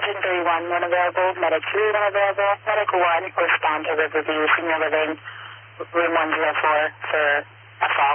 Engine 31, 1 available. Medic 3, 1 available. Medic 1, respond to Riverview Senior Living, room 104 for assault.